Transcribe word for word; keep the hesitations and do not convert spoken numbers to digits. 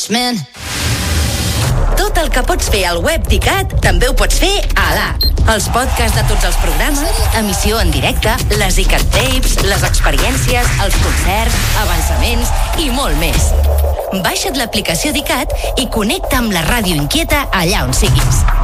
Man. Tot el que pots fer al web d'ICAT també ho pots fer a l'app. Els podcasts de tots els programes, emissió en directe, les ICAT Tapes, les experiències, els concerts, avançaments i molt més. Baixa't l'aplicació d'ICAT i connecta amb la ràdio inquieta allà on siguis.